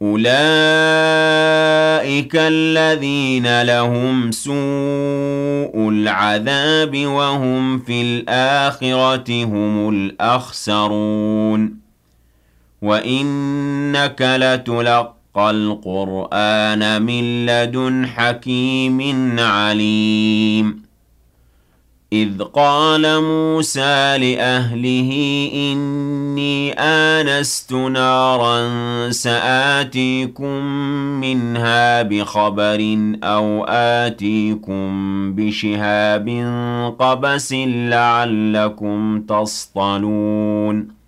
أولئك الذين لهم سوء العذاب وهم في الآخرة هم الأخسرون وإنك لتلقى القرآن من لدن حكيم عليم إذ قال موسى لأهله إني آنست نارا سآتيكم منها بخبر أو آتيكم بشهاب قبس لعلكم تصطلون